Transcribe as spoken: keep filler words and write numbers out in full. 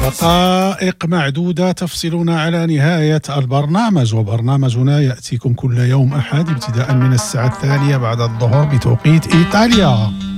دقائق معدودة تفصلنا على نهاية البرنامج، وبرنامجنا يأتيكم كل يوم أحد ابتداء من الساعة الثانية بعد الظهر بتوقيت إيطاليا.